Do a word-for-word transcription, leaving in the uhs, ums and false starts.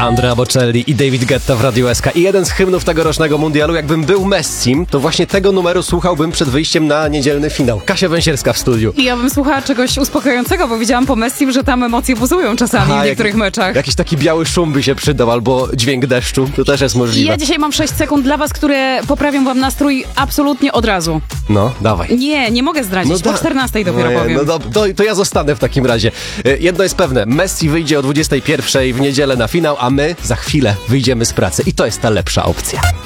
Andrea Bocelli i David Guetta w Radiu S K. I jeden z hymnów tegorocznego mundialu. Jakbym był Messim, to właśnie tego numeru słuchałbym przed wyjściem na niedzielny finał. Kasia Węsierska w studiu. I ja bym słuchała czegoś uspokajającego, bo widziałam po Messim, że tam emocje buzują czasami Aha, w niektórych jak, meczach. Jakiś taki biały szum by się przydał, albo dźwięk deszczu. To też jest możliwe. I ja dzisiaj mam sześć sekund dla was, które poprawią wam nastrój absolutnie od razu. No, dawaj. Nie, nie mogę zdradzić. No da- po czternastej dopiero no, powiem. No do, to, to ja zostanę w takim razie. Jedno jest pewne. Messi wyjdzie o dwudziestej pierwszej w niedzielę na finał, a my za chwilę wyjdziemy z pracy. I to jest ta lepsza opcja.